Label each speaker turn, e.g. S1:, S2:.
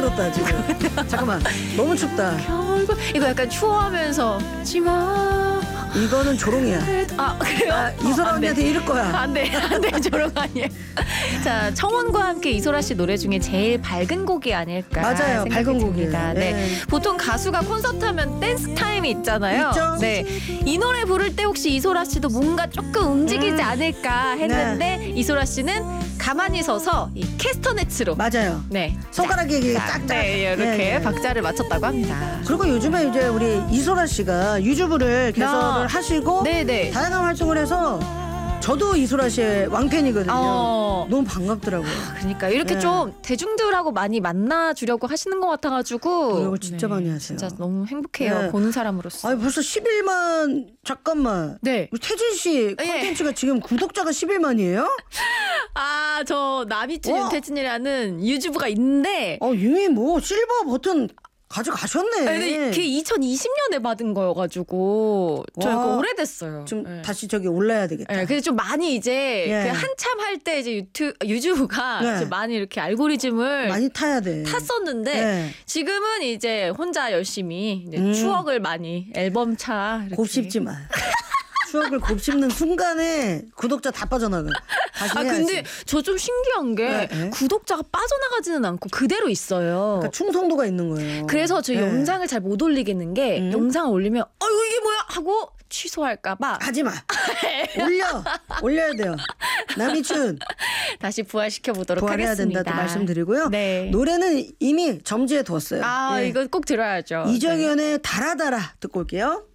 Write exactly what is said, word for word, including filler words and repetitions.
S1: 죽겠다 지금. 잠깐만 너무 춥다.
S2: 겨울밤 이거 약간 추워하면서 지마
S1: 이거는 조롱이야.
S2: 아 그래요?
S1: 아, 이소라
S2: 어, 안 돼.
S1: 언니한테 이럴 거야.
S2: 안돼 안돼 조롱 아니에요. 자 청혼과 함께 이소라 씨 노래 중에 제일 밝은 곡이 아닐까
S1: 맞아요.
S2: 생각이
S1: 밝은
S2: 듭니다.
S1: 곡이에요.
S2: 네.
S1: 네.
S2: 보통 가수가 콘서트 하면 댄스 타임이 있잖아요.
S1: 있죠.
S2: 네. 이 노래 부를 때 혹시 이소라 씨도 뭔가 조금 움직이지
S1: 음.
S2: 않을까 했는데 이소라 씨는 가만히 서서 이 캐스터네츠로
S1: 맞아요.
S2: 네.
S1: 손가락에
S2: 짝,
S1: 짝짝.
S2: 네, 이렇게
S1: 네, 네.
S2: 박자를 맞췄다고 합니다.
S1: 그리고 요즘에 이제 우리 이소라 씨가 유튜브를 개설을 하시고
S2: 네네.
S1: 다양한 활동을 해서 저도 이소라 씨의 왕팬이거든요.
S2: 어.
S1: 너무 반갑더라고요.
S2: 그러니까 이렇게
S1: 네.
S2: 좀 대중들하고 많이 만나주려고 하시는 것 같아가지고
S1: 노력을 진짜 많이 하세요.
S2: 진짜 너무 행복해요.
S1: 네.
S2: 보는 사람으로서.
S1: 아니 벌써 십일만 잠깐만.
S2: 네.
S1: 우리 태진 씨 콘텐츠가 지금 구독자가 십일만이에요?
S2: 아, 저 나비츠
S1: 와.
S2: 윤태진이라는 유튜브가 있는데
S1: 어 이미 뭐 실버 버튼 가져가셨네.
S2: 아니, 근데 그게 이천이십 년에 받은 거여가지고 저
S1: 와.
S2: 이거 오래됐어요.
S1: 좀
S2: 네.
S1: 다시 저기 올라야 되겠다.
S2: 네, 근데 좀 많이 이제
S1: 예.
S2: 그 한참 할 때 이제 유튜 유튜브가
S1: 네.
S2: 좀 많이 이렇게 알고리즘을
S1: 많이 타야 돼.
S2: 탔었는데
S1: 네.
S2: 지금은 이제 혼자 열심히 이제
S1: 음.
S2: 추억을 많이 앨범 차 이렇게.
S1: 곱씹지 마. 추억을 곱씹는 순간에 구독자 다 빠져나가. 다시
S2: 아
S1: 해야지.
S2: 근데 저 좀 신기한 게
S1: 네, 네.
S2: 구독자가 빠져나가지는 않고 그대로 있어요.
S1: 그러니까 충성도가 있는 거예요.
S2: 그래서 저
S1: 네.
S2: 영상을 잘 못 올리겠는 게
S1: 음.
S2: 영상을 올리면 어 이거 이게 뭐야 하고 취소할까봐
S1: 하지 마. 올려. 올려야 돼요. 남이춘
S2: 다시 부활시켜 보도록
S1: 부활해야
S2: 하겠습니다.
S1: 된다고 말씀드리고요.
S2: 네.
S1: 노래는 이미 점지해 두었어요.
S2: 아
S1: 예.
S2: 이거 꼭 들어야죠.
S1: 이정현의 달아달아 듣고 올게요.